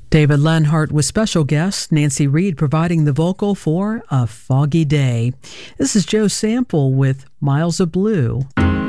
David Lenhart with special guest Nancy Reed providing the vocal for A Foggy Day. This is Joe Sample with Miles of Blue.